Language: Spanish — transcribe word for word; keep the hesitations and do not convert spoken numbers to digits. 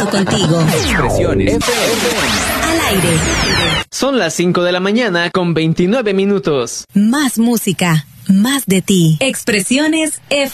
estando contigo. Expresiones F M. Al aire. Son las cinco de la mañana con veintinueve minutos. Más música, más de ti. Expresiones F M.